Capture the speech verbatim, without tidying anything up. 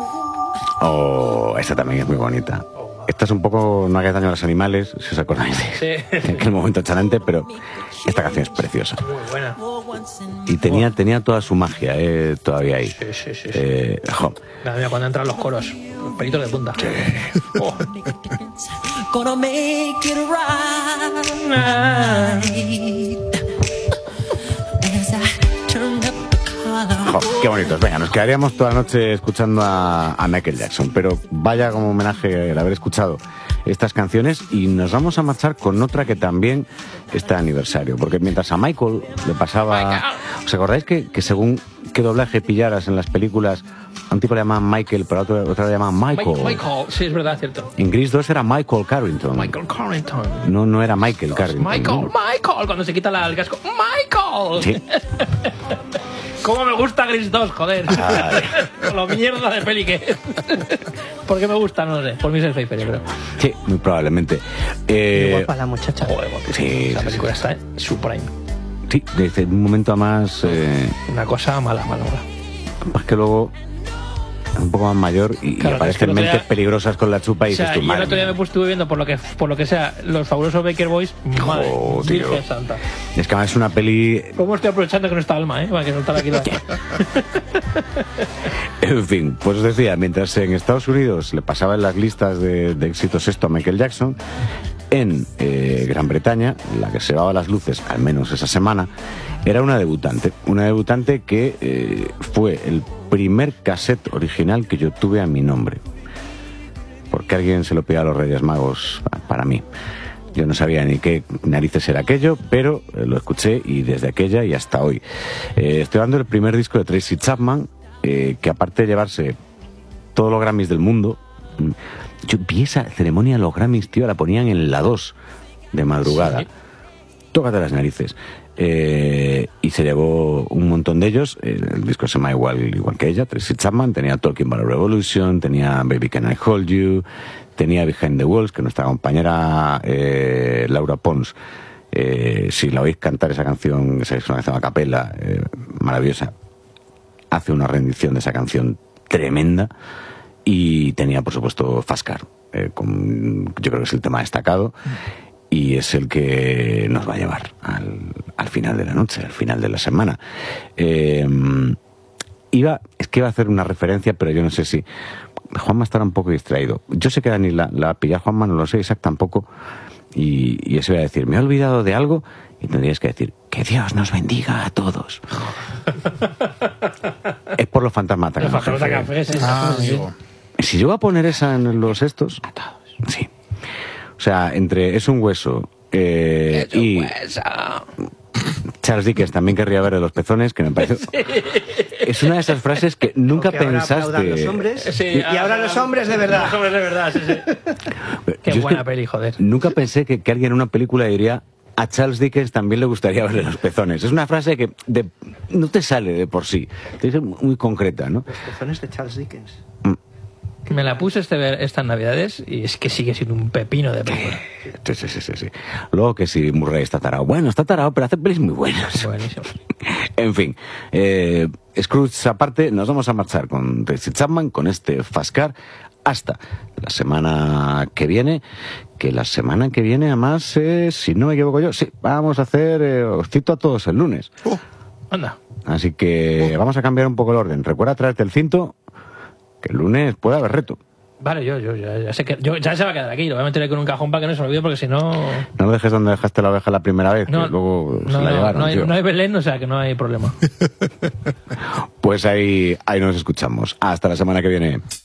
Oh, esta también es muy bonita. Esta es un poco No hagáis daño a los animales, si os acordáis de, sí. de aquel momento chanante, pero esta canción es preciosa. Muy buena. Y tenía, tenía toda su magia eh, todavía ahí. Sí, sí, sí. Eh, jo. Mira, mira, cuando entran los coros, los pelitos de punta. Sí. Oh. Jo, qué bonitos. Venga, nos quedaríamos toda la noche escuchando a, a Michael Jackson, pero vaya como homenaje el haber escuchado estas canciones, y nos vamos a marchar con otra que también está de aniversario, porque mientras a Michael le pasaba... ¿Os acordáis que, que según qué doblaje pillaras en las películas, a un tipo le llamaban Michael, pero a otro, otro le llamaban Michael? Michael, sí, es verdad, cierto. En Grease dos era Michael Carrington. Michael Carrington. No, no era Michael Carrington. Michael, ¿no? Michael, cuando se quita la, el casco. ¡Michael! Sí. ¿Cómo me gusta Grease dos, joder? Con lo mierda de peli que es. ¿Por qué me gusta? No lo sé. Por mí es el Pfeiffer, pero... Sí, muy probablemente. Eh... Muy guapa la muchacha. Joder, guapa. Sí, la sí, película sí. está en su prime. Sí, desde un momento a más... Eh... Una cosa mala, mala, mala. Pues que luego... un poco más mayor y, claro, y aparecen es que mentes día, peligrosas con la chupa y o sea, dices tú, y el otro día me estuve viendo por lo que por lo que sea los fabulosos Baker Boys. Madre, oh, tío. Virgen Santa. Es que además es una peli... ¿Cómo estoy aprovechando que no está Alma, eh? Para que no está aquí la... En fin, pues os decía, mientras en Estados Unidos le pasaba en las listas de, de éxitos esto a Michael Jackson, en eh, Gran Bretaña, la que se llevaba las luces, al menos esa semana, era una debutante. Una debutante que eh, fue el primer cassette original que yo tuve a mi nombre. Porque alguien se lo pidió a los Reyes Magos para mí. Yo no sabía ni qué narices era aquello, pero eh, lo escuché y desde aquella y hasta hoy. Eh, estoy hablando del primer disco de Tracy Chapman, eh, que aparte de llevarse todos los Grammys del mundo... Yo vi esa ceremonia de los Grammys, tío, la ponían en la dos de madrugada. Sí. Tócate las narices. Eh, y se llevó un montón de ellos. Eh, el disco se llama igual, igual que ella, Tracy Chapman. Tenía Talking About a Revolution, tenía Baby Can I Hold You, tenía Behind the Walls, que nuestra compañera eh, Laura Pons, eh, si la oís cantar esa canción, esa es una canción a capela, eh, maravillosa, hace una rendición de esa canción tremenda. Y tenía, por supuesto, Fast Car, eh, con, yo creo que es el tema destacado, y es el que nos va a llevar al, al final de la noche, al final de la semana. Eh, iba, es que iba a hacer una referencia, pero yo no sé si... Juanma estará un poco distraído. Yo sé que Dani la, la pilla, Juanma no lo sé, Isaac tampoco, y, y eso iba a decir, me he olvidado de algo, y tendrías que decir, que Dios nos bendiga a todos. Es por los fantasmas Los fantasmas café, sí. Ah, sí. Si yo voy a poner esa en los estos... Sí. O sea, entre Es un hueso eh, es un y... hueso. Charles Dickens también querría ver los pezones, que me parece... Sí. Es una de esas frases que nunca Porque pensaste... Ahora los hombres, sí, y, y ahora los hombres de verdad. Los hombres de verdad, sí, sí. Qué yo buena es que peli, joder. Nunca pensé que, que alguien en una película diría... A Charles Dickens también le gustaría verle los pezones. Es una frase que de, no te sale de por sí. Te dice muy concreta, ¿no? Los pezones de Charles Dickens. Mm. Me la puse este, estas navidades y es que sigue siendo un pepino de película. Sí, sí, sí, sí, sí. Luego que si Murray está tarado. Bueno, está tarado, pero hace pelis muy buenas. Buenísimo. En fin, eh, Scrooge aparte, nos vamos a marchar con Tracy Chapman, con este Fast Car, hasta la semana que viene. Que la semana que viene, además, eh, si no me equivoco yo, sí, vamos a hacer, eh, os cito a todos el lunes. Uh, anda. Así que uh. vamos a cambiar un poco el orden. Recuerda traerte el cinto, que el lunes puede haber reto. Vale, yo, yo, ya, ya sé que yo, ya se va a quedar aquí. Lo voy a meter aquí en un cajón para que no se lo olvide, porque si no... No lo dejes donde dejaste la oveja la primera vez, no, que luego no, se la no, llevaron. No hay, tío. no hay Belén, o sea que no hay problema. Pues ahí, ahí nos escuchamos. Hasta la semana que viene.